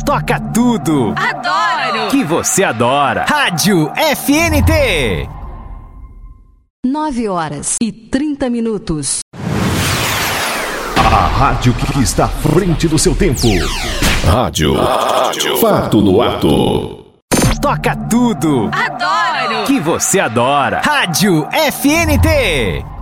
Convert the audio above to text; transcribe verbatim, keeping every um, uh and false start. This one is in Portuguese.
toca tudo. Adoro! Que você adora. Rádio F N T. nove horas e trinta minutos. A rádio que está à frente do seu tempo. Rádio. Rádio. Fato no ato. Toca tudo. Adoro! Que você adora. Rádio F N T.